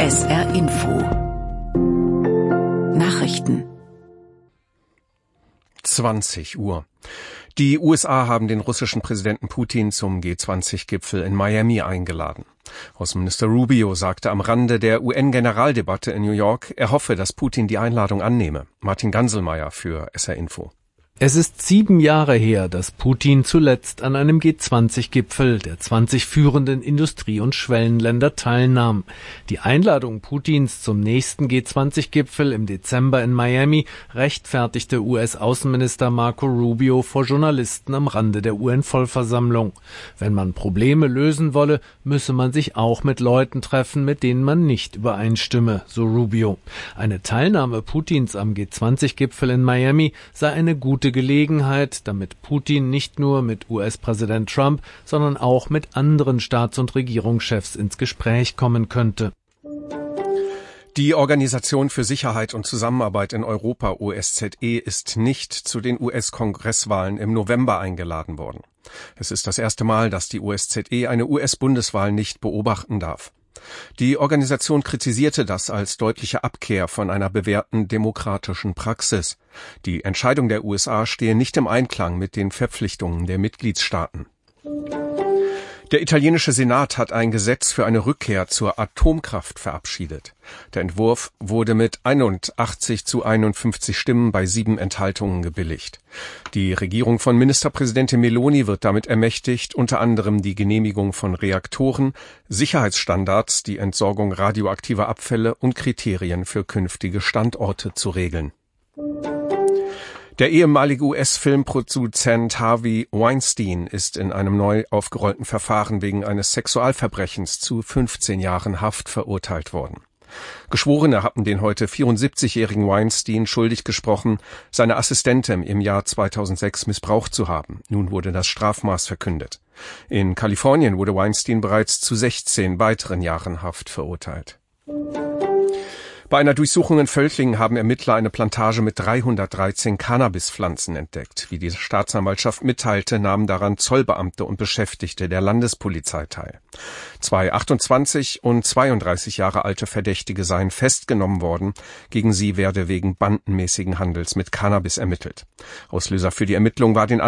SR Info Nachrichten 20 Uhr. Die USA haben den russischen Präsidenten Putin zum G20-Gipfel in Miami eingeladen. Außenminister Rubio sagte am Rande der UN-Generaldebatte in New York, er hoffe, dass Putin die Einladung annehme. Martin Ganselmeier für SR Info. Es ist 7 Jahre her, dass Putin zuletzt an einem G20-Gipfel der 20 führenden Industrie- und Schwellenländer teilnahm. Die Einladung Putins zum nächsten G20-Gipfel im Dezember in Miami rechtfertigte US-Außenminister Marco Rubio vor Journalisten am Rande der UN-Vollversammlung. Wenn man Probleme lösen wolle, müsse man sich auch mit Leuten treffen, mit denen man nicht übereinstimme, so Rubio. Eine Teilnahme Putins am G20-Gipfel in Miami sei eine gute Gelegenheit, damit Putin nicht nur mit US-Präsident Trump, sondern auch mit anderen Staats- und Regierungschefs ins Gespräch kommen könnte. Die Organisation für Sicherheit und Zusammenarbeit in Europa, OSZE, ist nicht zu den US-Kongresswahlen im November eingeladen worden. Es ist das erste Mal, dass die OSZE eine US-Bundeswahl nicht beobachten darf. Die Organisation kritisierte das als deutliche Abkehr von einer bewährten demokratischen Praxis. Die Entscheidung der USA stehe nicht im Einklang mit den Verpflichtungen der Mitgliedstaaten. Der italienische Senat hat ein Gesetz für eine Rückkehr zur Atomkraft verabschiedet. Der Entwurf wurde mit 81:51 Stimmen bei 7 Enthaltungen gebilligt. Die Regierung von Ministerpräsidentin Meloni wird damit ermächtigt, unter anderem die Genehmigung von Reaktoren, Sicherheitsstandards, die Entsorgung radioaktiver Abfälle und Kriterien für künftige Standorte zu regeln. Der ehemalige US-Filmproduzent Harvey Weinstein ist in einem neu aufgerollten Verfahren wegen eines Sexualverbrechens zu 15 Jahren Haft verurteilt worden. Geschworene hatten den heute 74-jährigen Weinstein schuldig gesprochen, seine Assistentin im Jahr 2006 missbraucht zu haben. Nun wurde das Strafmaß verkündet. In Kalifornien wurde Weinstein bereits zu 16 weiteren Jahren Haft verurteilt. Bei einer Durchsuchung in Völklingen haben Ermittler eine Plantage mit 313 Cannabispflanzen entdeckt. Wie die Staatsanwaltschaft mitteilte, nahmen daran Zollbeamte und Beschäftigte der Landespolizei teil. 2 28 und 32 Jahre alte Verdächtige seien festgenommen worden. Gegen sie werde wegen bandenmäßigen Handels mit Cannabis ermittelt. Auslöser für die Ermittlung war den